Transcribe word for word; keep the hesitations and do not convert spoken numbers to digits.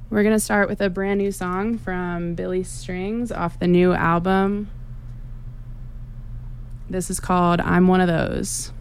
We're going to start with a brand new song from Billy Strings off the new album. This is called I'm One of Those.